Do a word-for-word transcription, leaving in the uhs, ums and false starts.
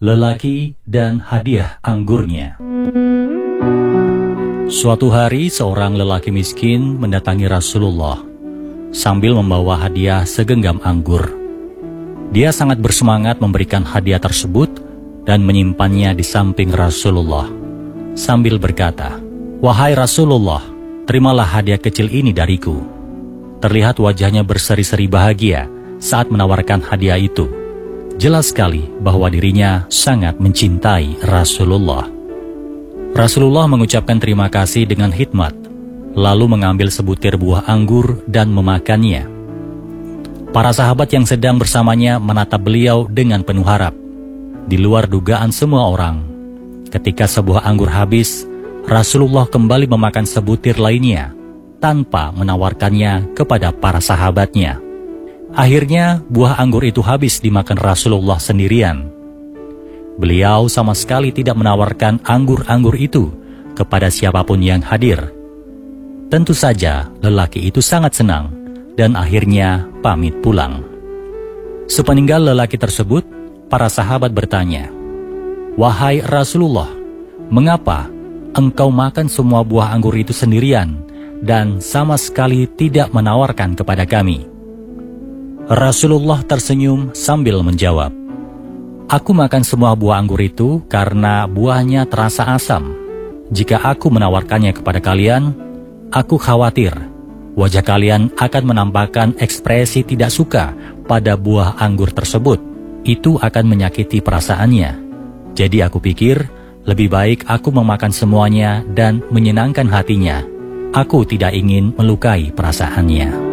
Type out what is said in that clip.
lelaki dan hadiah anggurnya. Suatu hari seorang lelaki miskin mendatangi Rasulullah sambil membawa hadiah segenggam anggur. Dia sangat bersemangat memberikan hadiah tersebut dan menyimpannya di samping Rasulullah sambil berkata, "Wahai Rasulullah, terimalah hadiah kecil ini dariku." Terlihat wajahnya berseri-seri bahagia saat menawarkan hadiah itu. Jelas sekali bahwa dirinya sangat mencintai Rasulullah. Rasulullah mengucapkan terima kasih dengan hikmat, lalu mengambil sebutir buah anggur dan memakannya. Para sahabat yang sedang bersamanya menatap beliau dengan penuh harap. Di luar dugaan semua orang, ketika sebuah anggur habis, Rasulullah kembali memakan sebutir lainnya tanpa menawarkannya kepada para sahabatnya. Akhirnya, buah anggur itu habis dimakan Rasulullah sendirian. Beliau sama sekali tidak menawarkan anggur-anggur itu kepada siapapun yang hadir. Tentu saja, lelaki itu sangat senang dan akhirnya pamit pulang. Sepeninggal lelaki tersebut, para sahabat bertanya, "Wahai Rasulullah, mengapa engkau makan semua buah anggur itu sendirian dan sama sekali tidak menawarkan kepada kami?" Rasulullah tersenyum sambil menjawab, "Aku makan semua buah anggur itu karena buahnya terasa asam. Jika aku menawarkannya kepada kalian, aku khawatir wajah kalian akan menampakkan ekspresi tidak suka pada buah anggur tersebut. Itu akan menyakiti perasaannya. Jadi aku pikir lebih baik aku memakan semuanya dan menyenangkan hatinya. Aku tidak ingin melukai perasaannya."